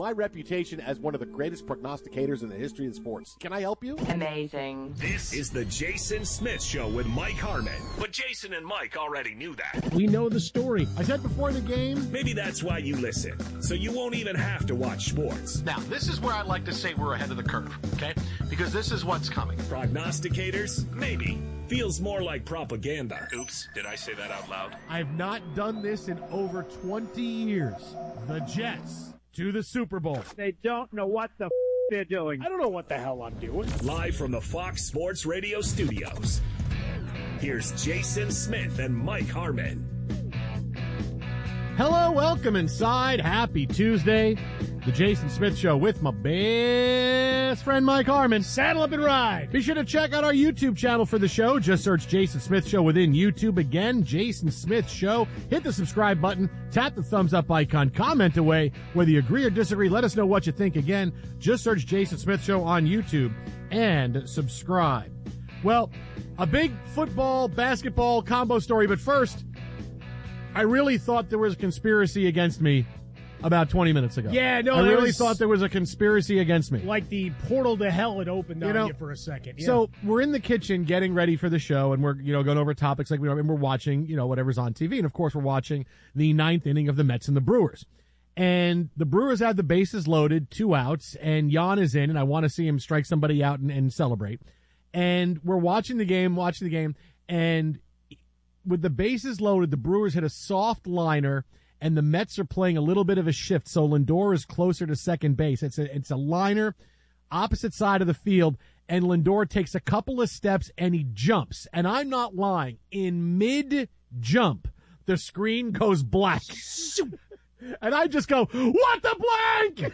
my reputation as one of the greatest prognosticators in the history of sports. Can I help you? Amazing. This is the Jason Smith Show with Mike Harmon. But Jason and Mike already knew that. We know the story. I said before the game. Maybe that's why you listen, so you won't even have to watch sports. Now, this is where I like to say we're ahead of the curve, okay? Because this is what's coming. Prognosticators? Maybe. Feels more like propaganda. Oops, did I say that out loud? I've not done this in over 20 years. The Jets to the Super Bowl. They don't know what the they're doing. I don't know what the hell I'm doing. Live from the Fox Sports Radio studios, here's Jason Smith and Mike Harmon. Hello, welcome inside. Happy Tuesday. The Jason Smith Show with my best friend Mike Harmon. Saddle up and ride. Be sure to check out our YouTube channel for the show. Just search Jason Smith Show within YouTube. Again, Jason Smith Show. Hit the subscribe button. Tap the thumbs up icon. Comment away. Whether you agree or disagree, let us know what you think. Again, just search Jason Smith Show on YouTube and subscribe. Well, a big football, basketball combo story. But first, I really thought there was a conspiracy against me about 20 minutes ago. Yeah, no, I really thought there was a conspiracy against me. Like the portal to hell had opened on you for a second. Yeah. So we're in the kitchen getting ready for the show, and we're going over topics like we know, and we're watching whatever's on TV, and of course we're watching the ninth inning of the Mets and the Brewers. And the Brewers had the bases loaded, 2 outs, and Jan is in, and I want to see him strike somebody out and celebrate. And we're watching the game, and with the bases loaded, the Brewers hit a soft liner, and the Mets are playing a little bit of a shift, so Lindor is closer to second base. It's a liner, opposite side of the field, and Lindor takes a couple of steps, and he jumps. And I'm not lying. In mid-jump, the screen goes black. And I just go, what the blank?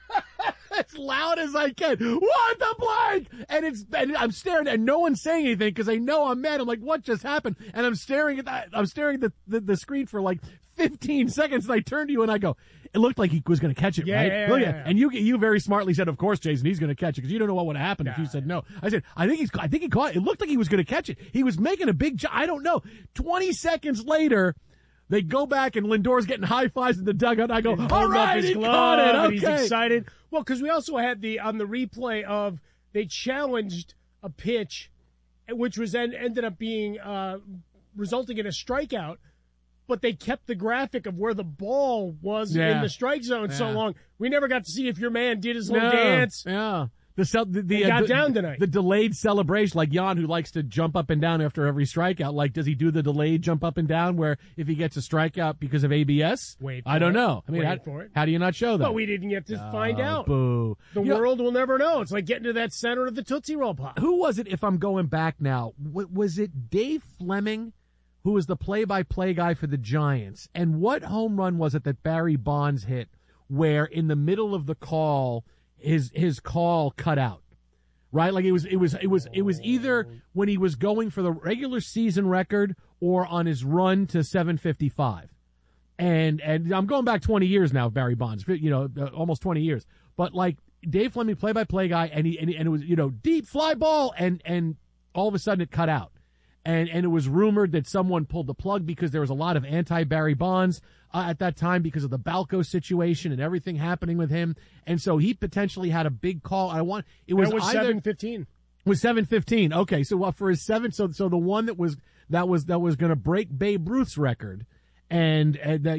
As loud as I can. What the blank? And I'm staring, and no one's saying anything because I know I'm mad. I'm like, what just happened? And I'm staring at that. I'm staring at the screen for like 15 seconds, and I turn to you and I go, it looked like he was going to catch it, right? Yeah, Look at yeah. And you very smartly said, of course, Jason, he's going to catch it, because you don't know what would have happened if you said no. I said, I think he caught it. It looked like he was going to catch it. He was making a big jump. I don't know. 20 seconds later, they go back, and Lindor's getting high fives in the dugout. And I go, all right, he caught it. Okay. He's excited. Well, because we also had on the replay of they challenged a pitch, which was ended up being resulting in a strikeout, but they kept the graphic of where the ball was in the strike zone so long. We never got to see if your man did his little dance. Yeah. He got down tonight. The delayed celebration, like Jan, who likes to jump up and down after every strikeout. Like, does he do the delayed jump up and down where if he gets a strikeout because of ABS? I don't know. I mean, how do you not show that? But we didn't get to find out. Boo. The world will never know. It's like getting to that center of the Tootsie Roll Pop. Who was it, if I'm going back now? Was it Dave Fleming, who was the play-by-play guy for the Giants? And what home run was it that Barry Bonds hit where in the middle of the call his call cut out, right? Like it was either when he was going for the regular season record or on his run to 755. And I'm going back 20 years now, Barry Bonds, almost 20 years. But like Dave Fleming, play-by-play guy, and it was, deep fly ball, and all of a sudden it cut out. And it was rumored that someone pulled the plug because there was a lot of anti-Barry Bonds at that time because of the Balco situation and everything happening with him. And so he potentially had a big call. It was 7:15. Was 7:15. Okay, so for his so the one that was going to break Babe Ruth's record, and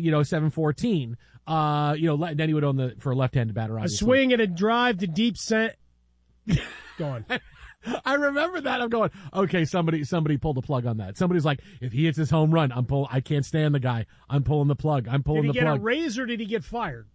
7:14. Then he would own for a left-handed batter. Obviously. A swing and a drive to deep center. Go on. I remember that. I'm going, okay, somebody pulled the plug on that. Somebody's like, if he hits his home run, I can't stand the guy. I'm pulling the plug. Did he get a raise or did he get fired?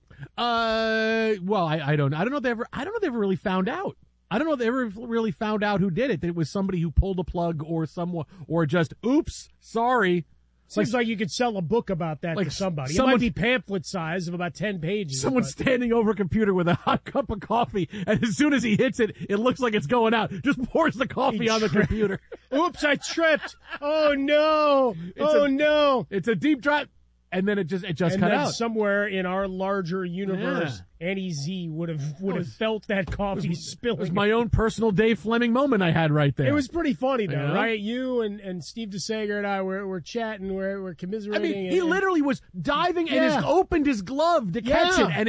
Well, I don't know if they ever really found out. I don't know if they ever really found out who did it. That it was somebody who pulled a plug or someone, or just, oops, sorry. Seems like you could sell a book about that to somebody. It might be pamphlet size of about 10 pages. Someone's standing over a computer with a hot cup of coffee, and as soon as he hits it, it looks like it's going out. Just pours the coffee on the computer. Oops, I tripped. Oh, no. No. It's a deep drive. And then it just cut out. Somewhere in our larger universe, Annie Z would have felt that coffee spilling. It was my own personal Dave Fleming moment I had right there. It was pretty funny though, right? You and Steve DeSager and I were chatting, we're commiserating. I mean, he literally was diving and opened his glove to catch it, and